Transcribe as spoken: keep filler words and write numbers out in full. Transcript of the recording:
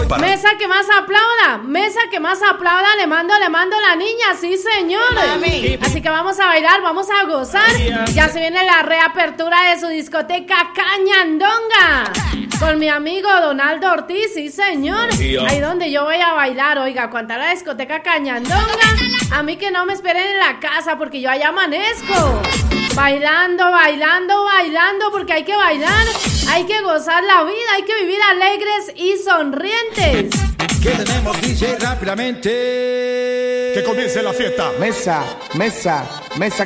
para... Mesa que más aplauda, mesa que más aplauda, le mando, le mando la niña, sí señor. Mami. Así que vamos a bailar, vamos a gozar. Ya se viene la reapertura de su discoteca Cañandonga con mi amigo Donaldo Ortiz, sí señor. Ahí donde yo voy a bailar, oiga, cuando a la discoteca Cañandonga, a mí que no me esperen en la casa porque yo allá amanezco. Bailando, bailando, bailando, porque hay que bailar, hay que gozar la vida, hay que vivir alegres y sonrientes. ¿Qué tenemos, D J? Rápidamente. Que comience la fiesta. Mesa, mesa, mesa